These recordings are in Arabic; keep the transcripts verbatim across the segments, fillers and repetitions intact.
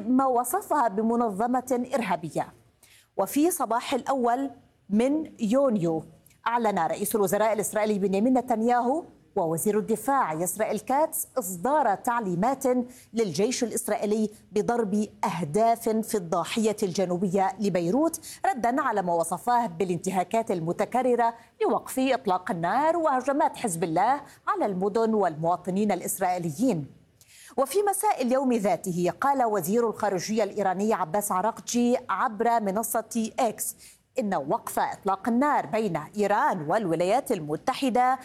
بما وصفها بمنظمة إرهابية. وفي صباح الأول من يونيو أعلن رئيس الوزراء الإسرائيلي بنيامين نتنياهو ووزير الدفاع إسرائيل كاتس إصدار تعليمات للجيش الإسرائيلي بضرب أهداف في الضاحية الجنوبية لبيروت ردا على ما وصفاه بالانتهاكات المتكررة لوقف إطلاق النار وهجمات حزب الله على المدن والمواطنين الإسرائيليين. وفي مساء اليوم ذاته قال وزير الخارجية الإيراني عباس عراقجي عبر منصة إكس إن وقف إطلاق النار بين إيران والولايات المتحدة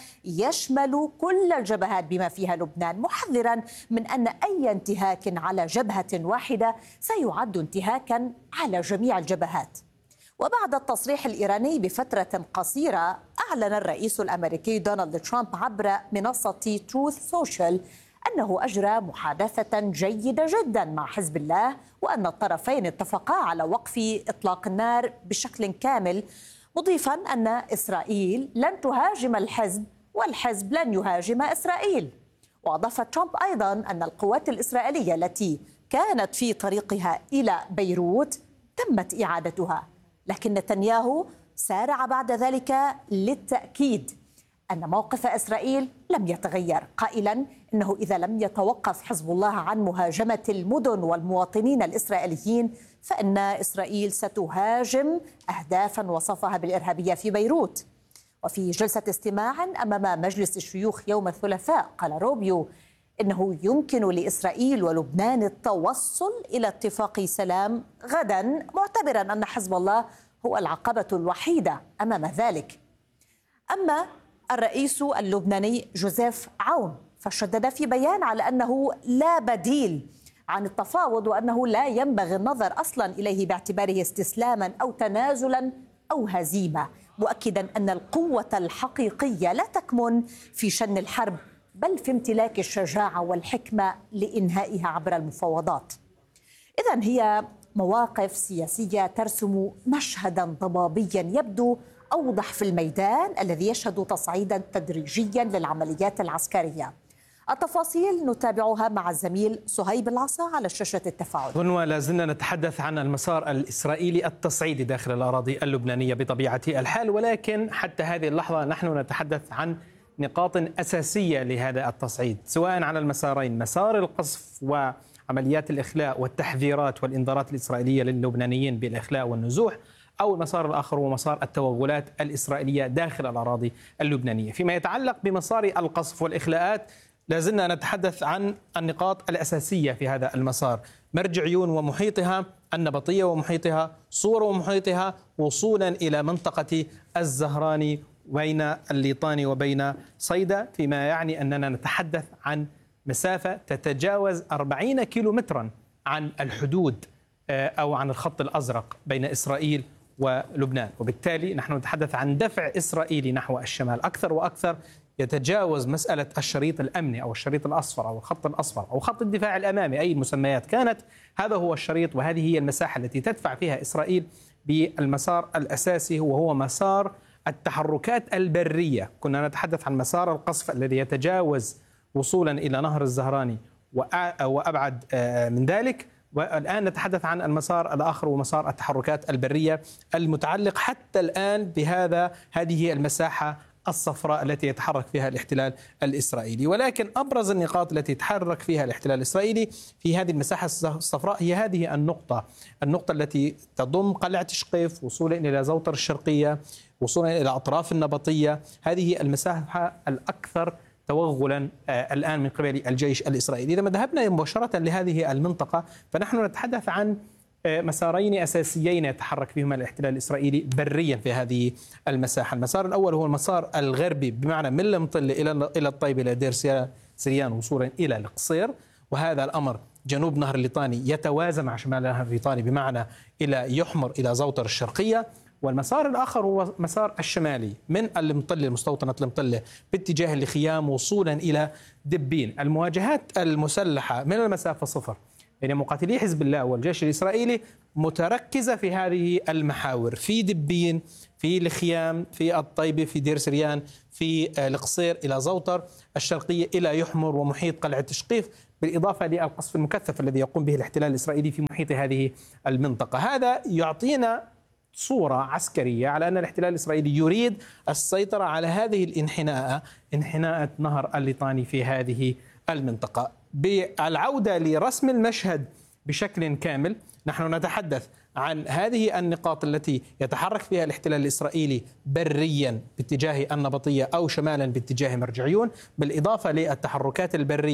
يشمل كل الجبهات بما فيها لبنان، محذرا من أن أي انتهاك على جبهة واحدة سيعد انتهاكا على جميع الجبهات. وبعد التصريح الإيراني بفترة قصيرة أعلن الرئيس الأمريكي دونالد ترامب عبر منصة تروث سوشيال أنه أجرى محادثة جيدة جدا مع حزب الله وأن الطرفين اتفقا على وقف إطلاق النار بشكل كامل، مضيفا أن إسرائيل لن تهاجم الحزب والحزب لن يهاجم إسرائيل. وأضاف ترامب أيضا أن القوات الإسرائيلية التي كانت في طريقها إلى بيروت تمت إعادتها، لكن نتنياهو سارع بعد ذلك للتأكيد أن موقف إسرائيل لم يتغير، قائلا إنه إذا لم يتوقف حزب الله عن مهاجمة المدن والمواطنين الإسرائيليين فإن إسرائيل ستهاجم أهدافا وصفها بالإرهابية في بيروت. وفي جلسة استماع أمام مجلس الشيوخ يوم الثلاثاء قال روبيو إنه يمكن لإسرائيل ولبنان التوصل إلى اتفاق سلام غدا، معتبرا أن حزب الله هو العقبة الوحيدة أمام ذلك. أما الرئيس اللبناني جوزيف عون فشدد في بيان على أنه لا بديل عن التفاوض وأنه لا ينبغي النظر أصلا إليه باعتباره استسلاما أو تنازلا أو هزيمة، مؤكدا أن القوة الحقيقية لا تكمن في شن الحرب بل في امتلاك الشجاعة والحكمة لإنهائها عبر المفاوضات. إذن هي مواقف سياسية ترسم مشهدا ضبابيا يبدو أوضح في الميدان الذي يشهد تصعيدا تدريجيا للعمليات العسكرية. التفاصيل نتابعها مع الزميل صهيب العصا على شاشة التفاعل. غنوة، لازلنا نتحدث عن المسار الإسرائيلي التصعيدي داخل الأراضي اللبنانية بطبيعة الحال، ولكن حتى هذه اللحظة نحن نتحدث عن نقاط أساسية لهذا التصعيد، سواء على المسارين، مسار القصف وعمليات الإخلاء والتحذيرات والإنذارات الإسرائيلية للبنانيين بالإخلاء والنزوح، أو المسار الآخر هو مسار التوغلات الإسرائيلية داخل الأراضي اللبنانية. فيما يتعلق بمسار القصف والإخلاءات لازلنا نتحدث عن النقاط الأساسية في هذا المسار: مرج عيون ومحيطها، النبطية ومحيطها، صور ومحيطها، وصولا إلى منطقة الزهراني بين الليطاني وبين صيدا، فيما يعني أننا نتحدث عن مسافة تتجاوز أربعين كيلومترا عن الحدود أو عن الخط الأزرق بين إسرائيل ولبنان. وبالتالي نحن نتحدث عن دفع إسرائيلي نحو الشمال أكثر وأكثر، يتجاوز مسألة الشريط الأمني أو الشريط الأصفر أو الخط الأصفر أو خط الدفاع الأمامي، أي المسميات كانت، هذا هو الشريط وهذه هي المساحة التي تدفع فيها إسرائيل بالمسار الأساسي، وهو مسار التحركات البرية. كنا نتحدث عن مسار القصف الذي يتجاوز وصولا إلى نهر الزهراني وأبعد من ذلك، والآن نتحدث عن المسار الآخر ومسار التحركات البرية المتعلق حتى الآن بهذا هذه المساحة الصفراء التي يتحرك فيها الاحتلال الإسرائيلي. ولكن أبرز النقاط التي يتحرك فيها الاحتلال الإسرائيلي في هذه المساحة الصفراء هي هذه النقطة النقطة التي تضم قلعة شقيف وصولا إلى زوطر الشرقية، وصولا إلى أطراف النبطية. هذه المساحة الأكثر توغلا الآن من قبل الجيش الإسرائيلي. إذا ما ذهبنا مباشرة لهذه المنطقة فنحن نتحدث عن مسارين أساسيين يتحرك فيهما الاحتلال الإسرائيلي بريا في هذه المساحة. المسار الأول هو المسار الغربي، بمعنى من المطلة إلى إلى الطيب إلى دير سريان وصولا إلى القصير، وهذا الأمر جنوب نهر الليطاني يتوازى مع شمال نهر الليطاني، بمعنى إلى يحمر إلى زوطر الشرقية. والمسار الآخر هو مسار الشمالي من المطلة مستوطنة المطلة باتجاه الخيام وصولا إلى دبين. المواجهات المسلحة من المسافة صفر بين يعني مقاتلي حزب الله والجيش الإسرائيلي متركزة في هذه المحاور: في دبين، في الخيام، في الطيبة، في دير سريان، في القصير إلى زوطر الشرقية إلى يحمر ومحيط قلعة شقيف. بالإضافة للقصف المكثف الذي يقوم به الاحتلال الإسرائيلي في محيط هذه المنطقة. هذا يعطينا صورة عسكرية على أن الاحتلال الإسرائيلي يريد السيطرة على هذه الانحناء، انحناء نهر الليطاني في هذه المنطقة. بالعودة لرسم المشهد بشكل كامل، نحن نتحدث عن هذه النقاط التي يتحرك فيها الاحتلال الإسرائيلي بريا باتجاه النبطية أو شمالا باتجاه مرجعيون، بالإضافة للتحركات البرية